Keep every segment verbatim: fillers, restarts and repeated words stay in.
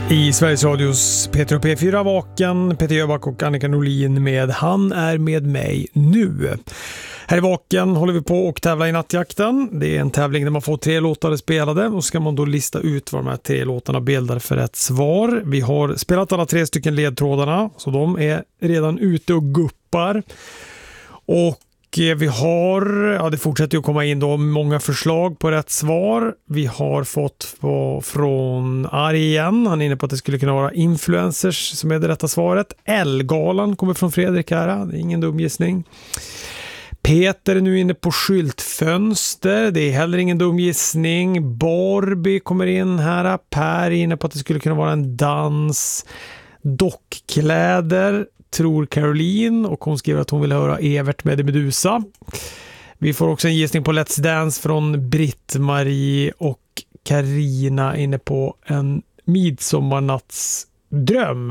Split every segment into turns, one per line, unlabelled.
I Sveriges Radios P tre och P fyra Vaken, Peter Jöback och Annika Norlin med Han är med mig nu. Här i Vaken håller vi på och tävla i nattjakten. Det är en tävling där man får tre låtar spelade och ska man då lista ut vad de här tre låtarna bildar för ett svar. Vi har spelat alla tre stycken ledtrådarna så de är redan ute och guppar. Och vi har, ja det fortsätter att komma in då många förslag på rätt svar. Vi har fått på, från Ari igen, han är inne på att det skulle kunna vara influencers som är det rätta svaret. Elgalan kommer från Fredrik här, det är ingen dum gissning. Peter är nu inne på skyltfönster, det är heller ingen dum gissning. Barbie kommer in här, Per är inne på att det skulle kunna vara en dans. Dockkläder tror Caroline och hon skriver att hon vill höra Evert med Medusa. Vi får också en gissning på Let's Dance från Britt-Marie och Karina inne på en midsommarnattsdröm.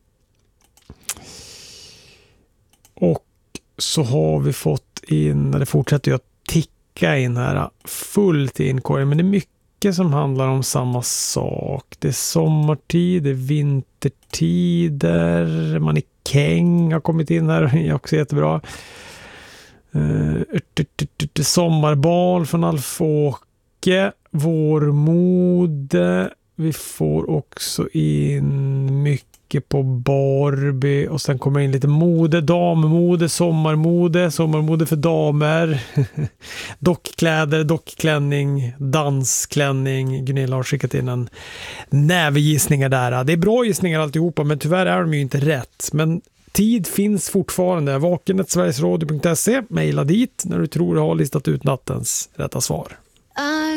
Och så har vi fått in, det fortsätter ju att ticka in här fullt i inkorgen, men det är mycket som handlar om samma sak. Det är sommartid, det är vintertider, man är Keng har kommit in här, det är också jättebra. Uh, sommarbal från Alfåke, vårmode, vi får också in mycket på Barbie och sen kommer in lite mode, dammode, sommarmode, sommarmode för damer, dockkläder, dockklänning, dansklänning. Gunilla har skickat in en nävegissningar där. Det är bra gissningar alltihopa, men tyvärr är de ju inte rätt. Men tid finns fortfarande. vaken snabel-a sverigesradio punkt se, mejla dit när du tror du har listat ut nattens rätta svar.